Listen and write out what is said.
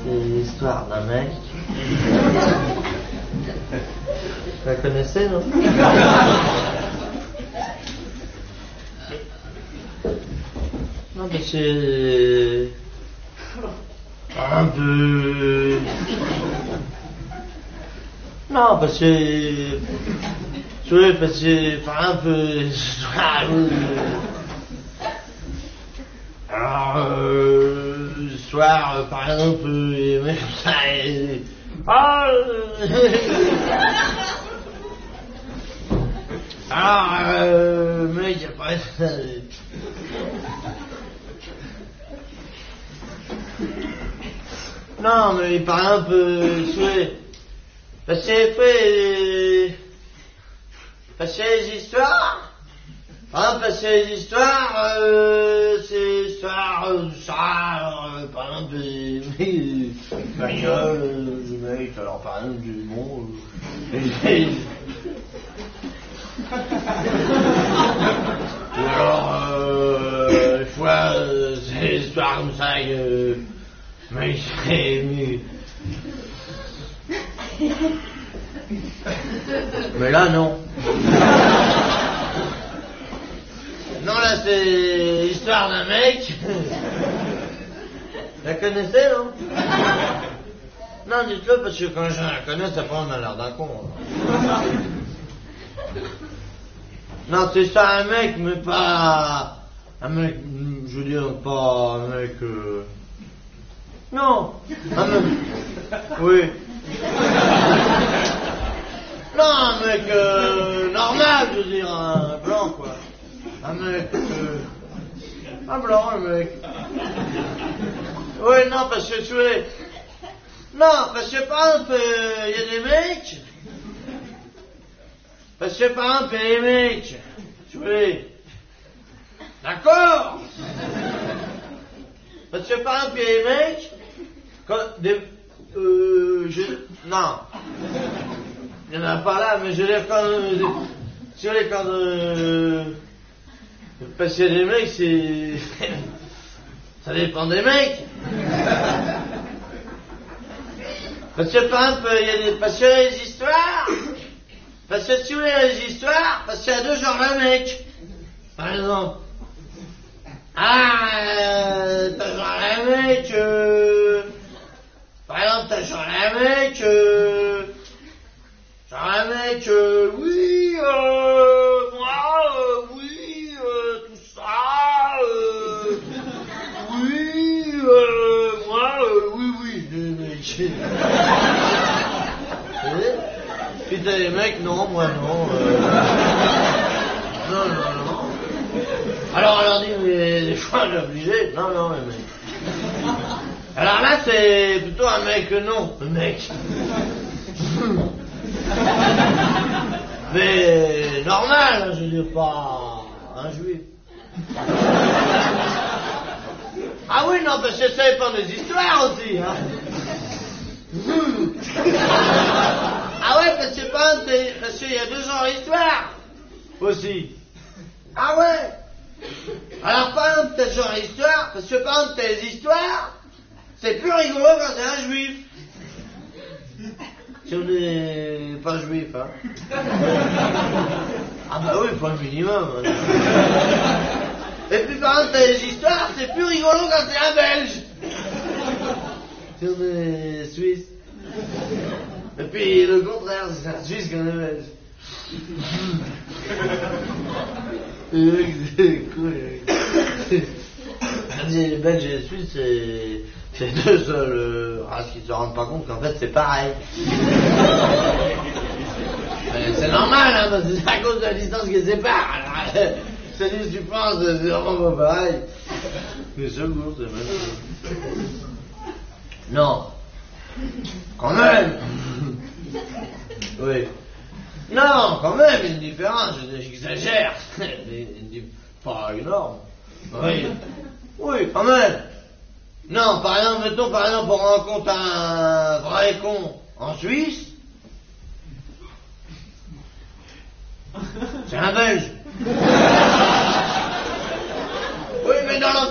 c'est l'histoire d'un mec. Vous la connaissez, non? Non, mais c'est un peu... Non, parce que... Oui, parce que c'est un peu... Alors, le soir, par exemple, même ça... Alors, mec, après ça... Non, mais il paraît un peu souhait. Parce que parce qu'il y a les histoires. Par exemple, parce qu'il y a les histoires, c'est l'histoire ça, par exemple, des bagnoles, du mec, alors par exemple, du monde, ou alors, des fois, c'est des histoires comme ça que, mais c'est... Mais là, non. Non, là, c'est l'histoire d'un mec. La connaissez, non? Non, dites-le, parce que quand je la connais, ça prend l'air d'un con. Non, c'est ça, un mec, mais pas... Un mec, je veux dire, pas un mec... Non, un mec... Oui. Non, un mec normal, je veux dire, un blanc, quoi. Un mec... un blanc, un mec. Oui, non, parce que tu es... Non, parce que par exemple, il y a des mecs... Parce que par exemple, il y a des mecs... Tu es... D'accord. Parce que par exemple, il y a des mecs... Quand des... Non. Il n'y en a pas là, mais je veux dire quand... Si vous voulez, quand... Parce qu'il y a des mecs, c'est... Ça dépend des mecs. Parce que par exemple, il y a des... Parce qu'il y a les histoires... Parce que si vous voulez les histoires, parce qu'il y a deux genres de mecs. Par exemple... t'as genre un mec... Par exemple, t'as genre un mec... Genre un mec... oui, moi, oui, tout ça... oui, moi, oui, les mecs... Puis t'as les mecs, non, moi non... Non. Alors on leur dit, mais des fois on est obligé. Non, les mecs. Alors là, c'est plutôt un mec non, le mec. Mais normal, je veux dire, pas un juif. Ah oui, non, parce que ça dépend des histoires aussi, hein. Ah ouais, parce qu'il y a deux genres d'histoires aussi. Ah ouais. Alors par exemple, t'as ce genre d'histoire, parce que par exemple, t'as les histoires, c'est plus rigolo quand c'est un juif. Si on n'est pas juif, hein. Ah bah oui, pas le minimum. Hein. Et puis par exemple, t'as les histoires, c'est plus rigolo quand c'est un belge. Si on est suisse. Et puis le contraire, c'est un suisse quand on est belge. C'est cool. Les Belges et les Suisses, c'est deux seules races qui se rendent pas compte qu'en fait c'est pareil. C'est normal, hein, parce que c'est à cause de la distance qui les sépare. Alors, c'est dit, tu penses, c'est vraiment pas pareil. Mais c'est bon, c'est même chose. Non. Quand même. Oui. Non, quand même, il y a une différence, j'exagère. Pas énorme. Oui, quand même. Non, par exemple, mettons, on rencontre un vrai con en Suisse. C'est un Belge. Oui, mais dans